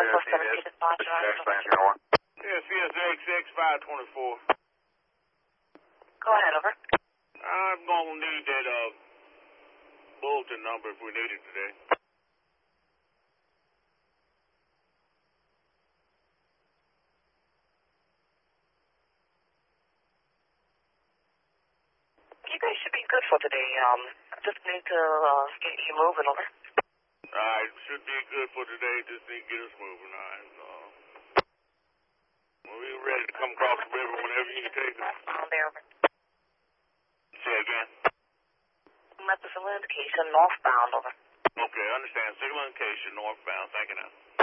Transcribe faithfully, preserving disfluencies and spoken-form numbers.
Southwest seventeen is not your Yeah, C S X X five twenty-four. Go ahead, over. I'm going to need that uh, bulletin number if we need it today. You guys should be good for today. Um, just need to uh, get you moving, over. Alright, should be good for today. Just need to get us moving. Alright. Uh, we're ready to come across the river whenever you can take us. On there, over. Say again. Method indication northbound, over. Okay, understand. Signal indication northbound. Thank you now.